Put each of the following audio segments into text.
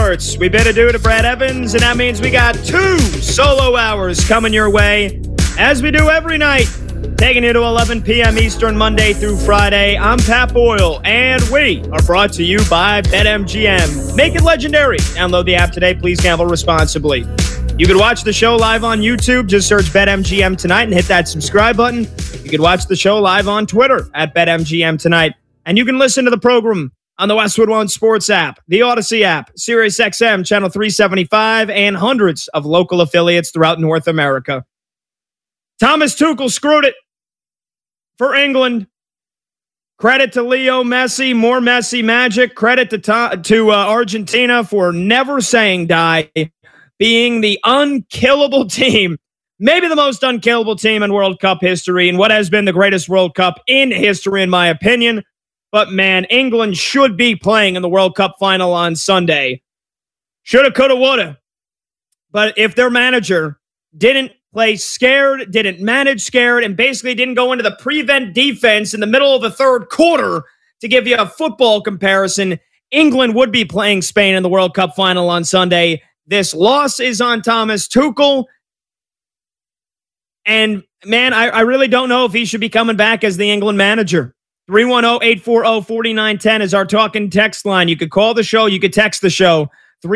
Sports. We bid adieu to Brad Evans, and that means we got 2 solo hours coming your way, as we do every night, taking you to 11 p.m. Eastern, Monday through Friday. I'm Pat Boyle, and we are brought to you by BetMGM. Make it legendary. Download the app today. Please gamble responsibly. You can watch the show live on YouTube. Just search BetMGM Tonight and hit that subscribe button. You can watch the show live on Twitter at BetMGM Tonight. And you can listen to the program on the Westwood One Sports app, the Odyssey app, SiriusXM, Channel 375, and hundreds of local affiliates throughout North America. Thomas Tuchel screwed it for England. Credit to Leo Messi, more Messi magic. Credit to Argentina for never saying die, being the unkillable team, maybe the most unkillable team in World Cup history, and what has been the greatest World Cup in history, in my opinion. But man, England should be playing in the World Cup final on Sunday. Shoulda, coulda, woulda. But if their manager didn't play scared, didn't manage scared, and basically didn't go into the prevent defense in the middle of the third quarter, to give you a football comparison, England would be playing Spain in the World Cup final on Sunday. This loss is on Thomas Tuchel. And man, I really don't know if he should be coming back as the England manager. 310-840-4910 is our talking text line. You could call the show. You could text the show.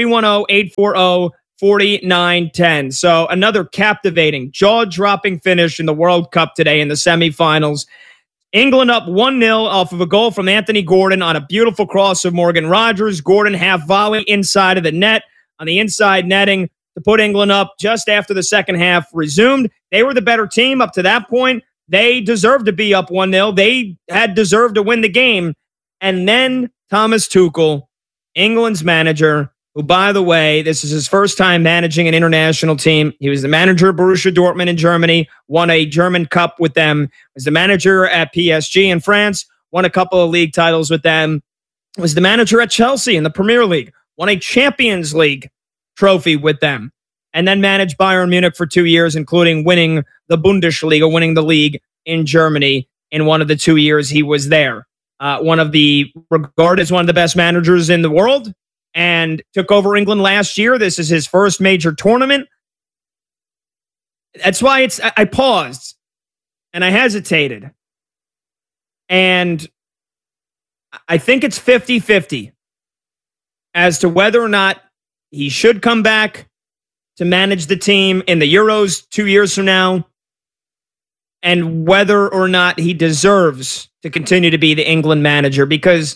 310-840-4910. So another captivating, jaw-dropping finish in the World Cup today in the semifinals. England up 1-0 off of a goal from Anthony Gordon on a beautiful cross of Morgan Rogers. Gordon half volley inside of the net on the inside netting to put England up just after the second half resumed. They were the better team up to that point. They deserved to be up 1-0. They had deserved to win the game. And then Thomas Tuchel, England's manager, who, by the way, this is his first time managing an international team. He was the manager of Borussia Dortmund in Germany, won a German Cup with them, was the manager at PSG in France, won a couple of league titles with them, was the manager at Chelsea in the Premier League, won a Champions League trophy with them, and then managed Bayern Munich for 2 years, including winning the Bundesliga, winning the league in Germany in one of the 2 years he was there. Regarded as one of the best managers in the world, and took over England last year. This is his first major tournament. That's why I paused and I hesitated. And I think it's 50-50 as to whether or not he should come back to manage the team in the Euros 2 years from now, and whether or not he deserves to continue to be the England manager, because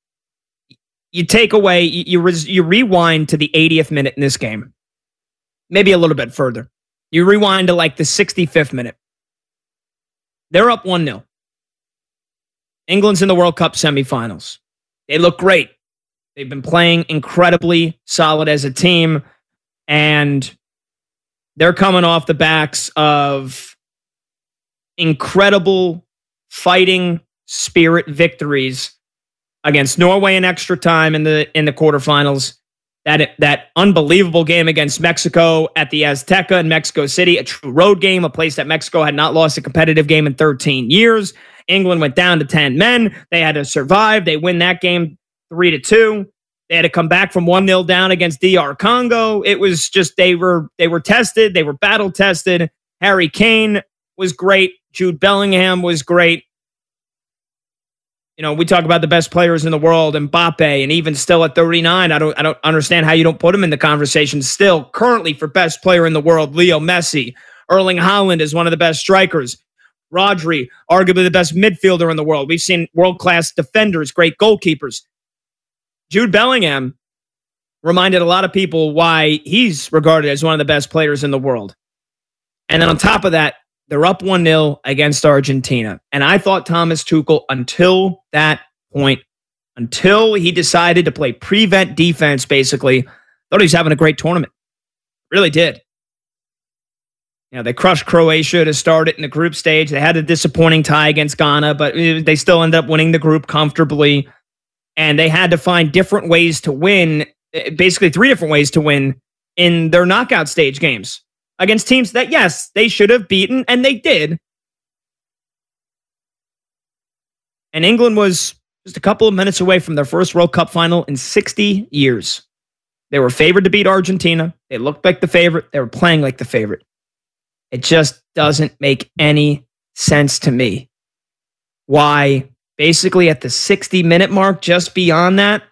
you take away, you rewind to the 80th minute in this game, maybe a little bit further. You rewind to like the 65th minute. They're up 1-0. England's in the World Cup semifinals. They look great. They've been playing incredibly solid as a team, and they're coming off the backs of incredible fighting spirit victories against Norway in extra time in the quarterfinals. That unbelievable game against Mexico at the Azteca in Mexico City, a true road game, a place that Mexico had not lost a competitive game in 13 years. England went down to 10 men. They had to survive. They win that game 3-2. They had to come back from 1-0 down against DR Congo. It was just, they were tested. They were battle tested. Harry Kane was great. Jude Bellingham was great. You know, we talk about the best players in the world, Mbappe, and even still at 39, I don't understand how you don't put him in the conversation. Still, currently for best player in the world, Leo Messi. Erling Haaland is one of the best strikers. Rodri, arguably the best midfielder in the world. We've seen world-class defenders, great goalkeepers. Jude Bellingham reminded a lot of people why he's regarded as one of the best players in the world. And then on top of that, they're up 1-0 against Argentina. And I thought Thomas Tuchel, until that point, until he decided to play prevent defense, basically, thought he was having a great tournament. Really did. You know, they crushed Croatia to start it in the group stage. They had a disappointing tie against Ghana, but they still ended up winning the group comfortably. And they had to find different ways to win, basically 3 different ways to win in their knockout stage games against teams that, yes, they should have beaten, and they did. And England was just a couple of minutes away from their first World Cup final in 60 years. They were favored to beat Argentina. They looked like the favorite. They were playing like the favorite. It just doesn't make any sense to me why basically at the 60-minute mark, just beyond that,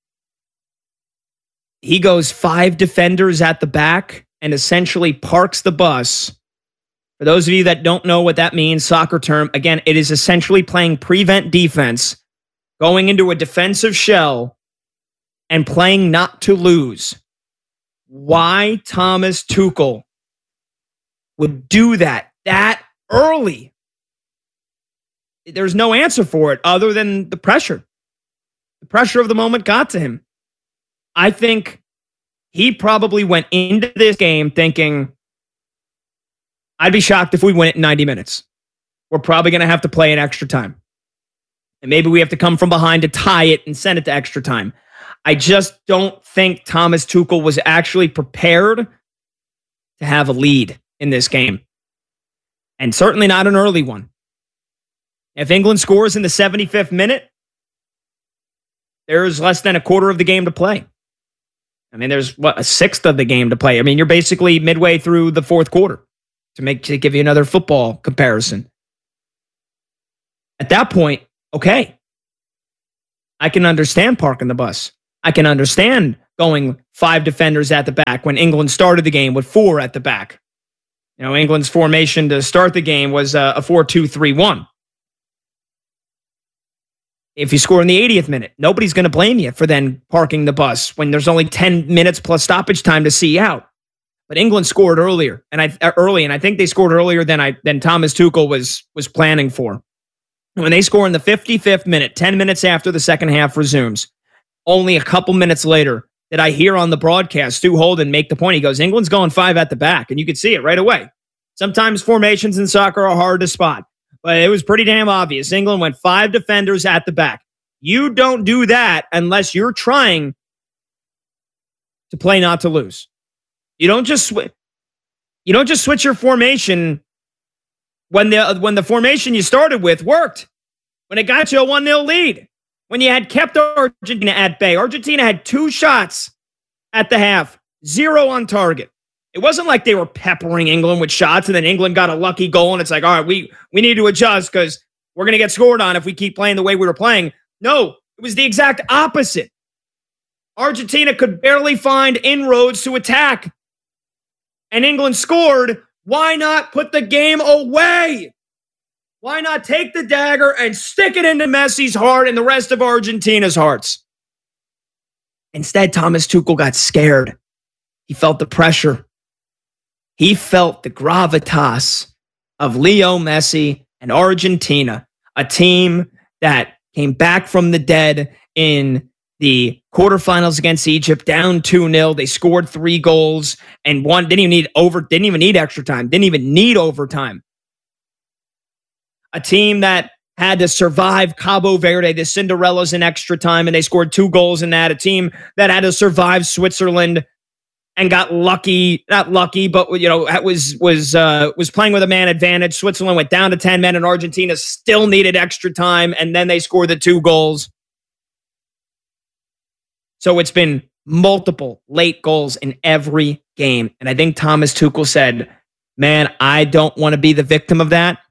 he goes 5 defenders at the back and essentially parks the bus. For those of you that don't know what that means, soccer term, again, it is essentially playing prevent defense, going into a defensive shell and playing not to lose. Why Thomas Tuchel would do that early? There's no answer for it other than the pressure. The pressure of the moment got to him. I think he probably went into this game thinking, I'd be shocked if we win it in 90 minutes. We're probably going to have to play in extra time. And maybe we have to come from behind to tie it and send it to extra time. I just don't think Thomas Tuchel was actually prepared to have a lead in this game. And certainly not an early one. If England scores in the 75th minute, there's less than a quarter of the game to play. I mean, there's a sixth of the game to play. I mean, you're basically midway through the fourth quarter to give you another football comparison. At that point, okay, I can understand parking the bus. I can understand going 5 defenders at the back when England started the game with 4 at the back. You know, England's formation to start the game was a 4-2-3-1. If you score in the 80th minute, nobody's going to blame you for then parking the bus when there's only 10 minutes plus stoppage time to see out. But England scored earlier, and I think they scored earlier than Thomas Tuchel was planning for. When they score in the 55th minute, 10 minutes after the second half resumes, only a couple minutes later did I hear on the broadcast Stu Holden make the point. He goes, England's going 5 at the back, and you could see it right away. Sometimes formations in soccer are hard to spot, but it was pretty damn obvious. England went 5 defenders at the back. You don't do that unless you're trying to play not to lose. You don't just switch your formation when the formation you started with worked. When it got you a 1-0 lead. When you had kept Argentina at bay. Argentina had 2 shots at the half, 0 on target. It wasn't like they were peppering England with shots and then England got a lucky goal and it's like, all right, we need to adjust because we're going to get scored on if we keep playing the way we were playing. No, it was the exact opposite. Argentina could barely find inroads to attack. And England scored. Why not put the game away? Why not take the dagger and stick it into Messi's heart and the rest of Argentina's hearts? Instead, Thomas Tuchel got scared. He felt the pressure. He felt the gravitas of Leo Messi and Argentina, a team that came back from the dead in the quarterfinals against Egypt, down 2-0. They scored 3 goals and didn't even need extra time, didn't even need overtime. A team that had to survive Cabo Verde, the Cinderellas, in extra time, and they scored 2 goals in that. A team that had to survive Switzerland and got lucky, not lucky, but was playing with a man advantage. Switzerland went down to 10 men, and Argentina still needed extra time, and then they scored the 2 goals. So it's been multiple late goals in every game. And I think Thomas Tuchel said, man, I don't want to be the victim of that.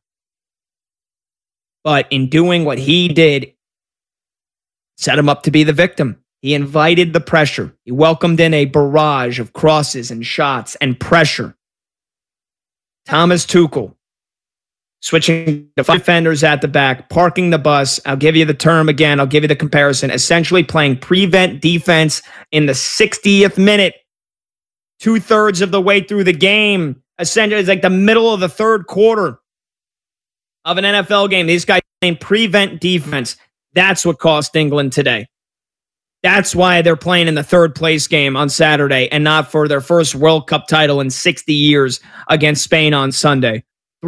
But in doing what he did, set him up to be the victim. He invited the pressure. He welcomed in a barrage of crosses and shots and pressure. Thomas Tuchel, switching to 5 defenders at the back, parking the bus. I'll give you the term again. I'll give you the comparison. Essentially playing prevent defense in the 60th minute, 2/3 of the way through the game. Essentially, it's like the middle of the third quarter of an NFL game. These guys playing prevent defense. That's what cost England today. That's why they're playing in the 3rd place game on Saturday and not for their first World Cup title in 60 years against Spain on Sunday.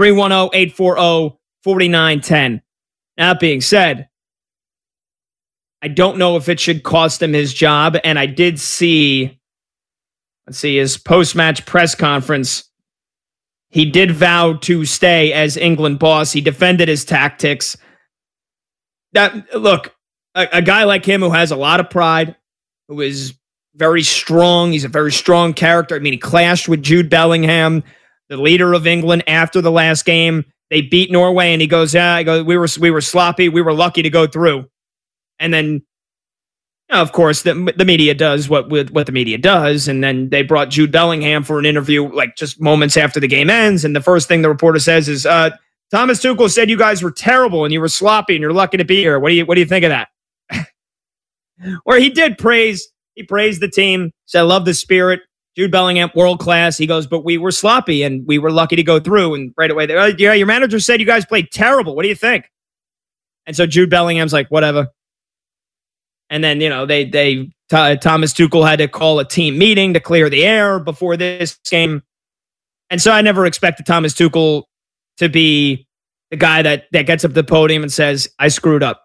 310-840-4910. That being said, I don't know if it should cost him his job. And I did see, his post-match press conference. He did vow to stay as England boss. He defended his tactics. Look, a guy like him who has a lot of pride, who is very strong. He's a very strong character. I mean, he clashed with Jude Bellingham, the leader of England, after the last game. They beat Norway, and he goes, we were sloppy. We were lucky to go through. And then, of course, the media does what the media does. And then they brought Jude Bellingham for an interview, like just moments after the game ends. And the first thing the reporter says is, Thomas Tuchel said you guys were terrible and you were sloppy and you're lucky to be here. What do you think of that? Or he praised the team. Said, I love the spirit. Jude Bellingham, world class. He goes, but we were sloppy and we were lucky to go through. And right away, yeah, your manager said you guys played terrible. What do you think? And so Jude Bellingham's like, whatever. And then, Thomas Tuchel had to call a team meeting to clear the air before this game. And so I never expected Thomas Tuchel to be the guy that gets up the podium and says, I screwed up.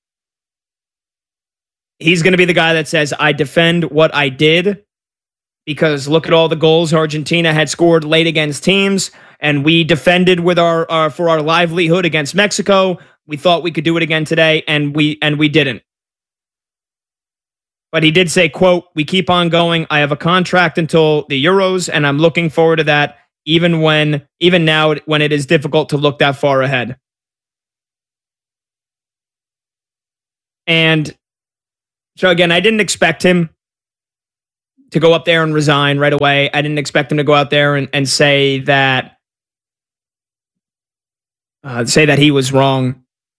He's going to be the guy that says, I defend what I did, because look at all the goals Argentina had scored late against teams, and we defended with for our livelihood against Mexico. We thought we could do it again today, and we didn't. But he did say, quote, we keep on going. I have a contract until the Euros, and I'm looking forward to that, even now when it is difficult to look that far ahead. And so again, I didn't expect him to go up there and resign right away. I didn't expect him to go out there and say that he was wrong.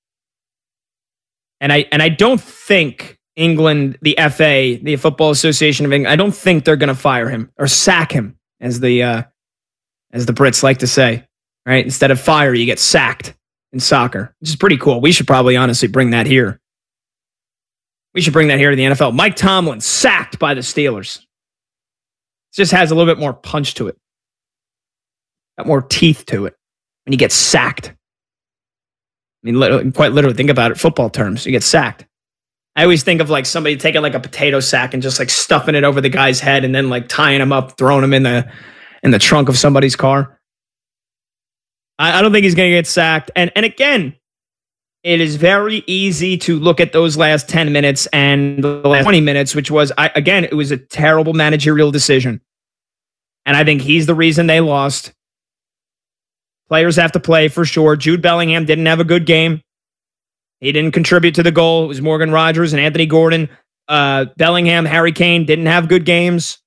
And I don't think England, the FA, the Football Association of England, I don't think they're going to fire him or sack him, as the Brits like to say. Right? Instead of fire, you get sacked in soccer, which is pretty cool. We should probably honestly bring that here. We should bring that here to the NFL. Mike Tomlin sacked by the Steelers. It just has a little bit more punch to it. Got more teeth to it when you get sacked. I mean, quite literally, think about it, football terms. You get sacked. I always think of like somebody taking like a potato sack and just like stuffing it over the guy's head and then like tying him up, throwing him in the trunk of somebody's car. I don't think he's going to get sacked. And again, it is very easy to look at those last 10 minutes and the last 20 minutes, which was, it was a terrible managerial decision. And I think he's the reason they lost. Players have to play for sure. Jude Bellingham didn't have a good game. He didn't contribute to the goal. It was Morgan Rogers and Anthony Gordon. Bellingham, Harry Kane didn't have good games.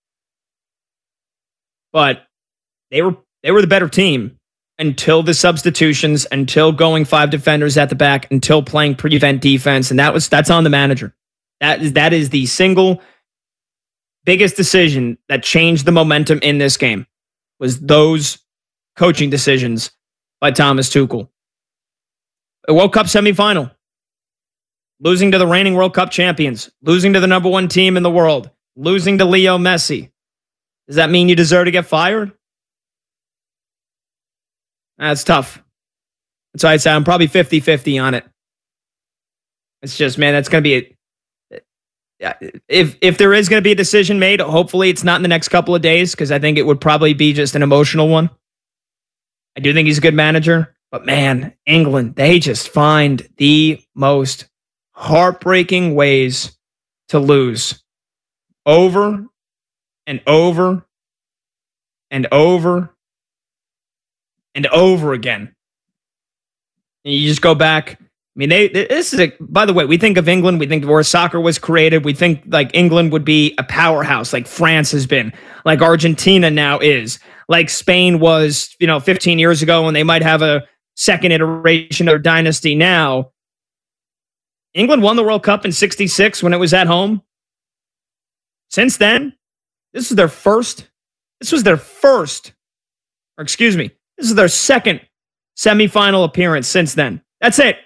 But they were the better team until the substitutions, until going 5 defenders at the back, until playing prevent defense. And that's on the manager. That is the single biggest decision that changed the momentum in this game, was those coaching decisions by Thomas Tuchel. A World Cup semifinal, losing to the reigning World Cup champions, losing to the number 1 team in the world, losing to Leo Messi. Does that mean you deserve to get fired? That's tough. That's why I'd say I'm probably 50-50 on it. It's just, man, that's going to be if there is going to be a decision made, hopefully it's not in the next couple of days, because I think it would probably be just an emotional one. I do think he's a good manager, but man, England, they just find the most heartbreaking ways to lose over and over and over and over again. And you just go back. I mean, this is by the way, we think of England, we think of where soccer was created. We think like England would be a powerhouse like France has been, like Argentina now is, like Spain was, 15 years ago, and they might have a second iteration of their dynasty now. England won the World Cup in '66 when it was at home. Since then, this is their second semifinal appearance since then. That's it.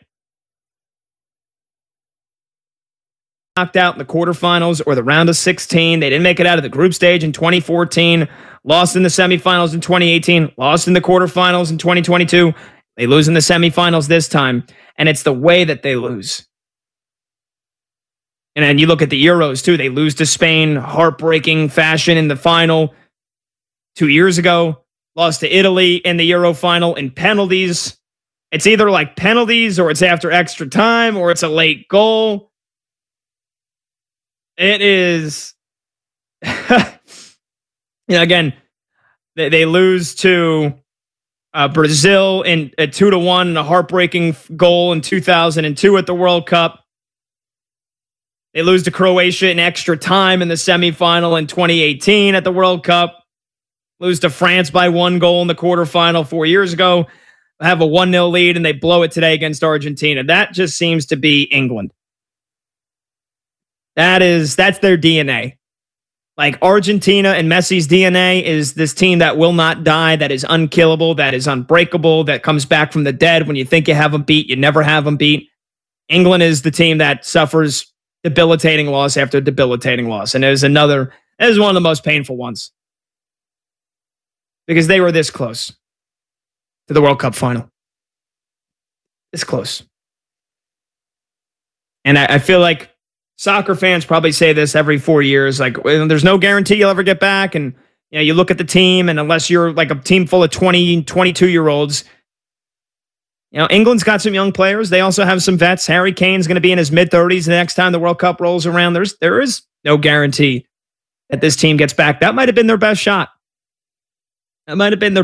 Knocked out in the quarterfinals or the round of 16. They didn't make it out of the group stage in 2014. Lost in the semifinals in 2018. Lost in the quarterfinals in 2022. They lose in the semifinals this time. And it's the way that they lose. And then you look at the Euros too. They lose to Spain, heartbreaking fashion in the final 2 years ago. Lost to Italy in the Euro final in penalties. It's either like penalties or it's after extra time or it's a late goal. It is Again, they lose to Brazil in a 2-1 and a heartbreaking goal in 2002 at the World Cup. They lose to Croatia in extra time in the semifinal in 2018 at the World Cup. Lose to France by 1 goal in the quarterfinal 4 years ago. Have a 1-0 lead, and they blow it today against Argentina. That just seems to be England. That's their DNA. Like Argentina and Messi's DNA is this team that will not die, that is unkillable, that is unbreakable, that comes back from the dead. When you think you have them beat, you never have them beat. England is the team that suffers debilitating loss after debilitating loss. And it is one of the most painful ones. Because they were this close to the World Cup final. This close. And I feel like soccer fans probably say this every 4 years. Like, there's no guarantee you'll ever get back. And you look at the team, and unless you're like a team full of 20, 22-year-olds, England's got some young players. They also have some vets. Harry Kane's going to be in his mid-30s the next time the World Cup rolls around. There is no guarantee that this team gets back. That might have been their best shot. And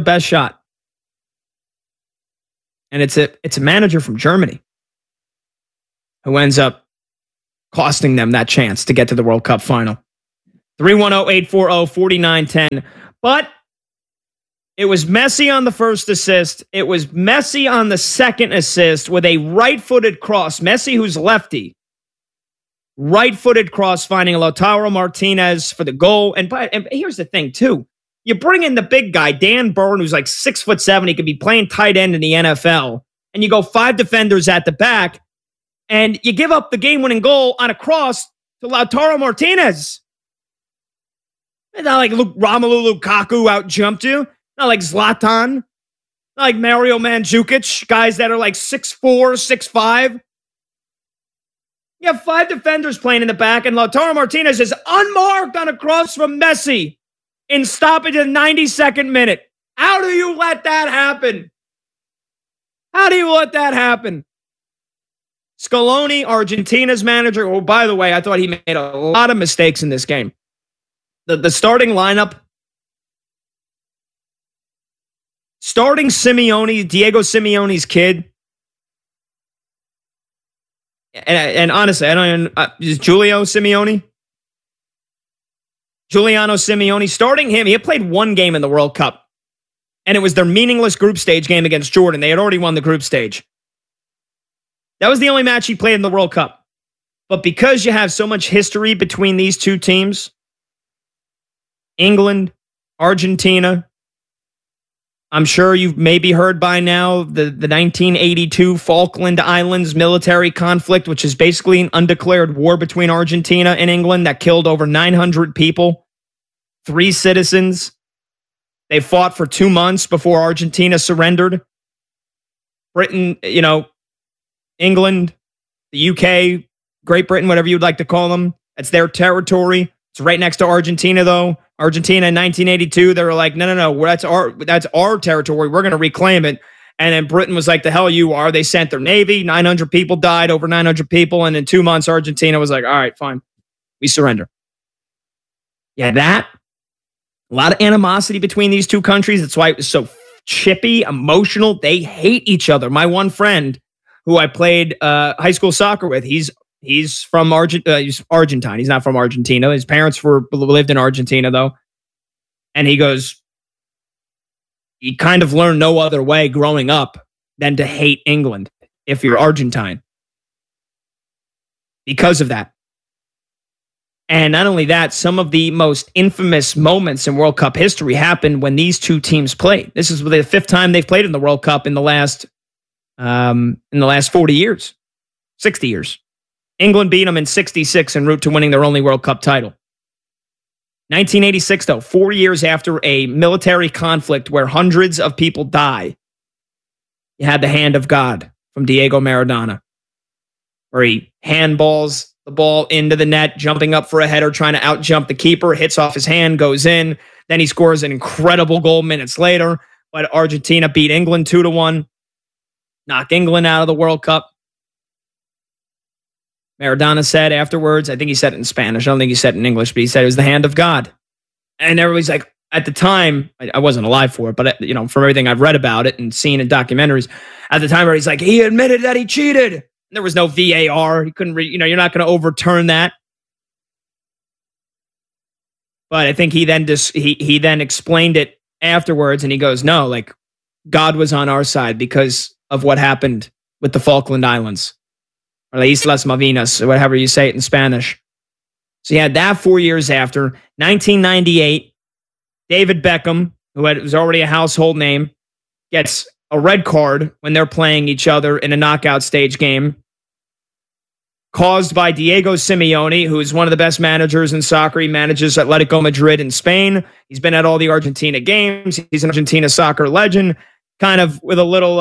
it's a manager from Germany who ends up costing them that chance to get to the World Cup final. 310-840-4910. But it was Messi on the first assist. It was Messi on the second assist with a right-footed cross. Messi, who's lefty. Right-footed cross finding Lautaro Martinez for the goal. And here's the thing, too. You bring in the big guy, Dan Burn, who's like 6'7". He could be playing tight end in the NFL. And you go 5 defenders at the back. And you give up the game-winning goal on a cross to Lautaro Martinez. It's not like Romelu Lukaku out-jumped you. Not like Zlatan. Not like Mario Mandzukic. Guys that are like 6'4", 6'5". You have 5 defenders playing in the back, and Lautaro Martinez is unmarked on a cross from Messi in stoppage in the 92nd minute. How do you let that happen? Scaloni, Argentina's manager, who, by the way, I thought he made a lot of mistakes in this game. The starting lineup, starting Simeone, Diego Simeone's kid, and honestly, I don't even, is Giuliano Simeone, starting him, he had played 1 game in the World Cup, and it was their meaningless group stage game against Jordan. They had already won the group stage. That was the only match he played in the World Cup. But because you have so much history between these two teams, England, Argentina, I'm sure you've maybe heard by now the 1982 Falkland Islands military conflict, which is basically an undeclared war between Argentina and England that killed over 900 people, 3 citizens. They fought for 2 months before Argentina surrendered. Britain, England, the UK, Great Britain, whatever you'd like to call them, that's their territory. It's right next to Argentina, though. Argentina in 1982, they were like, no, that's our territory. We're going to reclaim it. And then Britain was like, the hell you are. They sent their navy. 900 people died, over 900 people. And in 2 months, Argentina was like, all right, fine. We surrender. Yeah, a lot of animosity between these two countries. That's why it was so chippy, emotional. They hate each other. My one friend, who I played high school soccer with, he's from he's Argentine. He's not from Argentina. His parents lived in Argentina, though. And he goes, you kind of learn no other way growing up than to hate England if you're Argentine. Because of that. And not only that, some of the most infamous moments in World Cup history happened when these two teams played. This is the 5th time they've played in the World Cup in the last 40 years, 60 years. England beat them in 66 en route to winning their only World Cup title. 1986, though, 4 years after a military conflict where hundreds of people die, you had the hand of God from Diego Maradona, where he handballs the ball into the net, jumping up for a header, trying to outjump the keeper, hits off his hand, goes in. Then he scores an incredible goal minutes later. But Argentina beat England 2-1, knocked England out of the World Cup. Maradona said afterwards, I think he said it in Spanish, I don't think he said it in English, but he said it was the hand of God. And everybody's like, at the time, I wasn't alive for it, but from everything I've read about it and seen in documentaries, at the time where he's like, he admitted that he cheated. There was no VAR. He couldn't you're not going to overturn that. But I think he then he then explained it afterwards, and he goes, no, like God was on our side because of what happened with the Falkland Islands, or the Islas Malvinas, or whatever you say it in Spanish. So you had that 4 years after. 1998, David Beckham, who was already a household name, gets a red card when they're playing each other in a knockout stage game, caused by Diego Simeone, who is one of the best managers in soccer. He manages Atletico Madrid in Spain. He's been at all the Argentina games. He's an Argentina soccer legend, kind of with a little,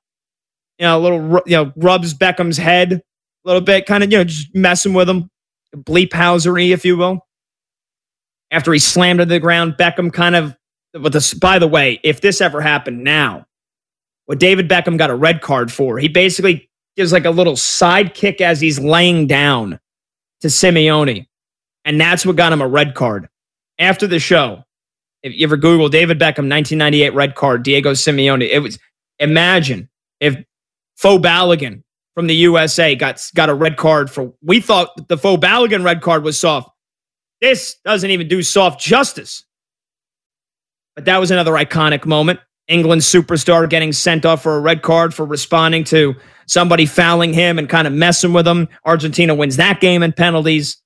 rubs Beckham's head a little bit, kind of, just messing with him, bleephousery, if you will. After he slammed to the ground, Beckham kind of, by the way, if this ever happened now, what David Beckham got a red card for, he basically gives like a little side kick as he's laying down to Simeone. And that's what got him a red card. After the show, if you ever Google David Beckham, 1998 red card, Diego Simeone, imagine if Faux Balogun from the USA got a red card for, we thought the Faux Balogun red card was soft. This doesn't even do soft justice. But that was another iconic moment. England's superstar getting sent off for a red card for responding to somebody fouling him and kind of messing with him. Argentina wins that game in penalties.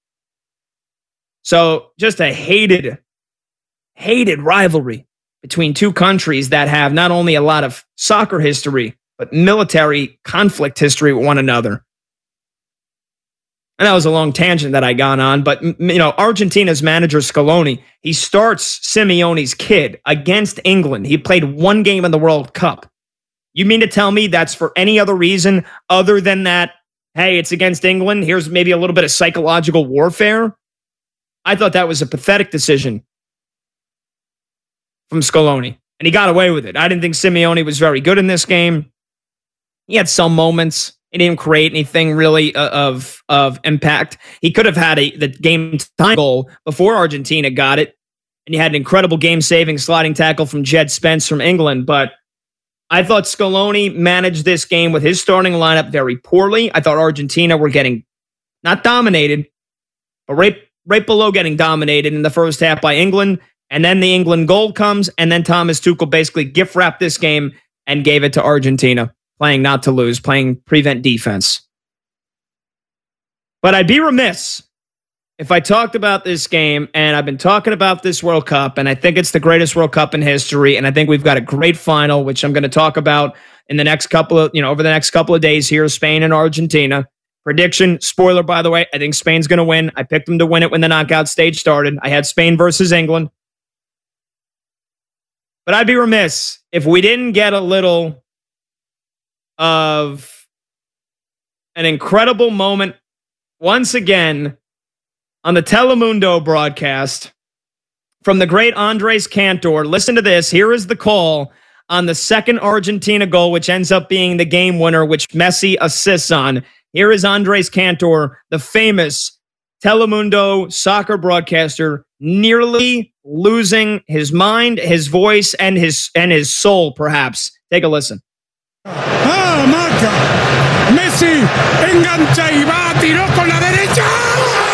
So just a hated rivalry between two countries that have not only a lot of soccer history, but military conflict history with one another. And that was a long tangent that I got on, but Argentina's manager Scaloni, he starts Simeone's kid against England. He played one game in the World Cup. You mean to tell me that's for any other reason other than that, hey, it's against England, here's maybe a little bit of psychological warfare? I thought that was a pathetic decision from Scaloni, and he got away with it. I didn't think Simeone was very good in this game. He had some moments. He didn't create anything really of impact. He could have had the game time goal before Argentina got it, and he had an incredible game-saving sliding tackle from Jed Spence from England. But I thought Scaloni managed this game with his starting lineup very poorly. I thought Argentina were getting not dominated, but right below getting dominated in the first half by England. And then the England goal comes, and then Thomas Tuchel basically gift-wrapped this game and gave it to Argentina. Playing not to lose, playing prevent defense. But I'd be remiss if I talked about this game, and I've been talking about this World Cup, and I think it's the greatest World Cup in history, and I think we've got a great final, which I'm going to talk about in the next over the next couple of days here, Spain and Argentina. Prediction, spoiler, by the way, I think Spain's going to win. I picked them to win it when the knockout stage started. I had Spain versus England. But I'd be remiss if we didn't get a little of an incredible moment once again on the Telemundo broadcast from the great Andres Cantor. Listen to this. Here is the call on the second Argentina goal, which ends up being the game winner, which Messi assists on. Here is Andres Cantor, the famous Telemundo soccer broadcaster, nearly losing his mind, his voice, and his soul, perhaps. Take a listen. Marca. Messi engancha y va, tiró con la derecha.